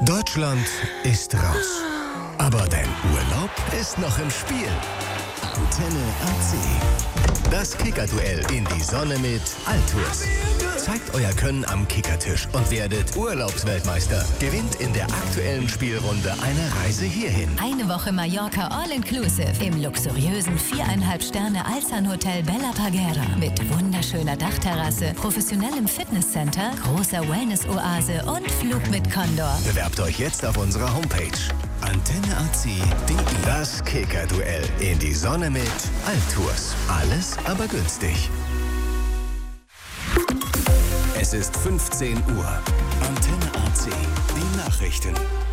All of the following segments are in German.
Deutschland ist raus. Aber dein Urlaub ist noch im Spiel. Antenne AC. Das Kickerduell in die Sonne mit Altours. Zeigt euer Können am Kickertisch und werdet Urlaubsweltmeister. Gewinnt in der aktuellen Spielrunde eine Reise hierhin. Eine Woche Mallorca All-Inclusive im luxuriösen 4,5 Sterne Alsan Hotel Bella Parguera. Mit wunderschöner Dachterrasse, professionellem Fitnesscenter, großer Wellness-Oase und Flug mit Condor. Bewerbt euch jetzt auf unserer Homepage antenneac.de. Das Kickerduell in die Sonne mit Altours. Alles aber günstig. Es ist 15 Uhr. Antenne AC. Die Nachrichten.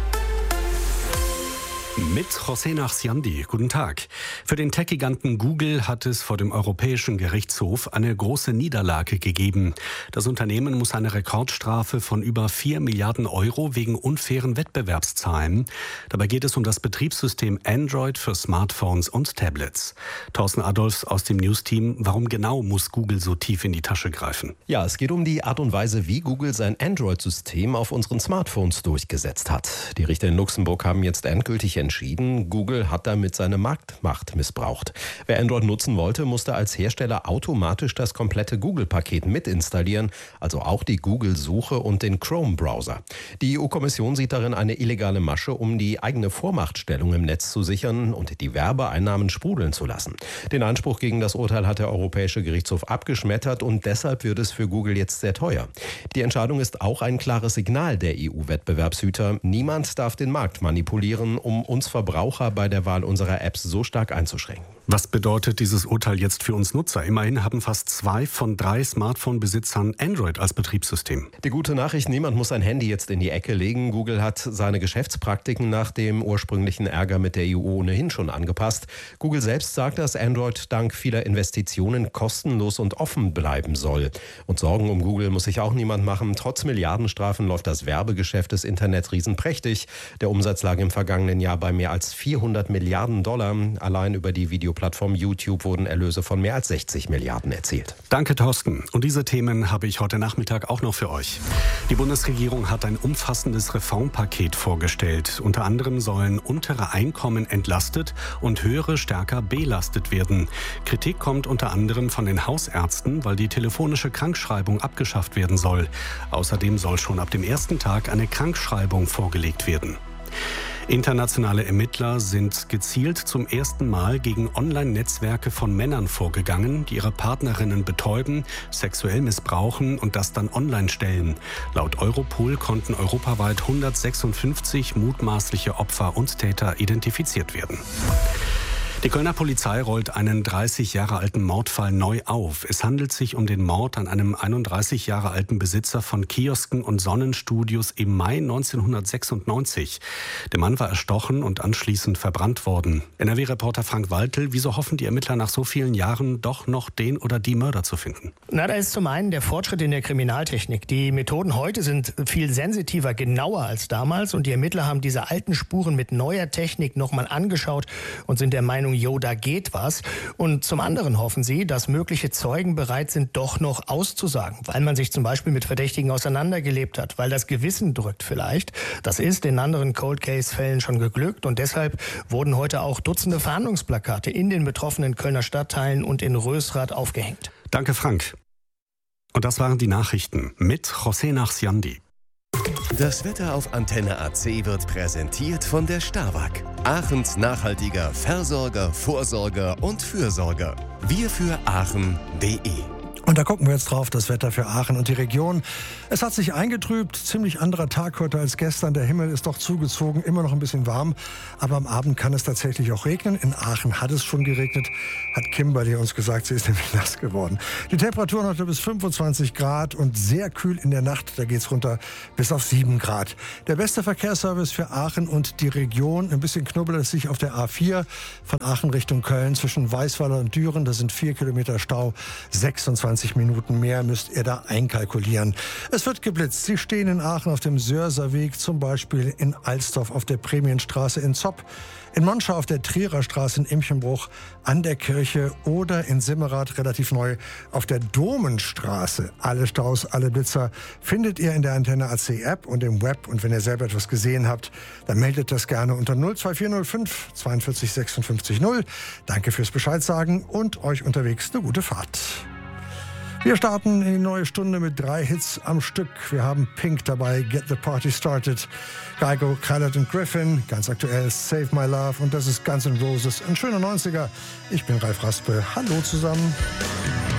Mit José Nachsiandi. Guten Tag. Für den Tech-Giganten Google hat es vor dem Europäischen Gerichtshof eine große Niederlage gegeben. Das Unternehmen muss eine Rekordstrafe von über 4 Milliarden Euro wegen unfairen Wettbewerbs zahlen. Dabei geht es um das Betriebssystem Android für Smartphones und Tablets. Thorsten Adolfs aus dem News-Team. Warum genau muss Google so tief in die Tasche greifen? Ja, es geht um die Art und Weise, wie Google sein Android-System auf unseren Smartphones durchgesetzt hat. Die Richter in Luxemburg haben jetzt endgültig entschieden, Google hat damit seine Marktmacht missbraucht. Wer Android nutzen wollte, musste als Hersteller automatisch das komplette Google-Paket mitinstallieren, also auch die Google-Suche und den Chrome-Browser. Die EU-Kommission sieht darin eine illegale Masche, um die eigene Vormachtstellung im Netz zu sichern und die Werbeeinnahmen sprudeln zu lassen. Den Einspruch gegen das Urteil hat der Europäische Gerichtshof abgeschmettert und deshalb wird es für Google jetzt sehr teuer. Die Entscheidung ist auch ein klares Signal der EU-Wettbewerbshüter. Niemand darf den Markt manipulieren, um uns Verbraucher bei der Wahl unserer Apps so stark einzuschränken. Was bedeutet dieses Urteil jetzt für uns Nutzer? Immerhin haben fast 2 von 3 Smartphone-Besitzern Android als Betriebssystem. Die gute Nachricht, niemand muss sein Handy jetzt in die Ecke legen. Google hat seine Geschäftspraktiken nach dem ursprünglichen Ärger mit der EU ohnehin schon angepasst. Google selbst sagt, dass Android dank vieler Investitionen kostenlos und offen bleiben soll. Und Sorgen um Google muss sich auch niemand machen. Trotz Milliardenstrafen läuft das Werbegeschäft des Internetriesen prächtig. Der Umsatz lag im vergangenen Jahr bei mehr als 400 Milliarden Dollar. Allein über die Videoplattform YouTube wurden Erlöse von mehr als 60 Milliarden erzielt. Danke, Thorsten. Und diese Themen habe ich heute Nachmittag auch noch für euch. Die Bundesregierung hat ein umfassendes Reformpaket vorgestellt. Unter anderem sollen untere Einkommen entlastet und höhere stärker belastet werden. Kritik kommt unter anderem von den Hausärzten, weil die telefonische Krankschreibung abgeschafft werden soll. Außerdem soll schon ab dem ersten Tag eine Krankschreibung vorgelegt werden. Internationale Ermittler sind gezielt zum ersten Mal gegen Online-Netzwerke von Männern vorgegangen, die ihre Partnerinnen betäuben, sexuell missbrauchen und das dann online stellen. Laut Europol konnten europaweit 156 mutmaßliche Opfer und Täter identifiziert werden. Die Kölner Polizei rollt einen 30 Jahre alten Mordfall neu auf. Es handelt sich um den Mord an einem 31 Jahre alten Besitzer von Kiosken und Sonnenstudios im Mai 1996. Der Mann war erstochen und anschließend verbrannt worden. NRW-Reporter Frank Waltel, wieso hoffen die Ermittler nach so vielen Jahren doch noch den oder die Mörder zu finden? Da ist zum einen der Fortschritt in der Kriminaltechnik. Die Methoden heute sind viel sensitiver, genauer als damals. Und die Ermittler haben diese alten Spuren mit neuer Technik nochmal angeschaut und sind der Meinung, da geht was. Und zum anderen hoffen sie, dass mögliche Zeugen bereit sind, doch noch auszusagen, weil man sich zum Beispiel mit Verdächtigen auseinandergelebt hat, weil das Gewissen drückt vielleicht. Das ist in anderen Cold-Case-Fällen schon geglückt und deshalb wurden heute auch Dutzende Fahndungsplakate in den betroffenen Kölner Stadtteilen und in Rösrath aufgehängt. Danke, Frank. Und das waren die Nachrichten mit José Nachsiandi. Das Wetter auf Antenne AC wird präsentiert von der Starwag. Aachens nachhaltiger Versorger, Vorsorger und Fürsorger. Wir für Aachen.de. Und da gucken wir jetzt drauf, das Wetter für Aachen und die Region. Es hat sich eingetrübt, ziemlich anderer Tag heute als gestern. Der Himmel ist doch zugezogen, immer noch ein bisschen warm. Aber am Abend kann es tatsächlich auch regnen. In Aachen hat es schon geregnet, hat Kimberly uns gesagt, sie ist nämlich nass geworden. Die Temperaturen heute bis 25 Grad und sehr kühl in der Nacht. Da geht es runter bis auf 7 Grad. Der beste Verkehrsservice für Aachen und die Region. Ein bisschen knubbelt es sich auf der A4 von Aachen Richtung Köln zwischen Weißweiler und Düren. Da sind 4 Kilometer Stau, 26 20 Minuten mehr müsst ihr da einkalkulieren. Es wird geblitzt. Sie stehen in Aachen auf dem Sörser Weg, zum Beispiel in Alsdorf auf der Prämienstraße in Zopp, in Monschau auf der Trierer Straße in Imchenbruch, an der Kirche oder in Simmerath relativ neu auf der Domenstraße. Alle Staus, alle Blitzer findet ihr in der Antenne AC App und im Web. Und wenn ihr selber etwas gesehen habt, dann meldet das gerne unter 02405 42 56 0. Danke fürs Bescheid sagen und euch unterwegs eine gute Fahrt. Wir starten in die neue Stunde mit 3 Hits am Stück. Wir haben Pink dabei, Get the Party Started, Kygo, Khaled und Griffin, ganz aktuell Save My Love und das ist Guns N' Roses, ein schöner 90er. Ich bin Ralf Raspe, hallo zusammen.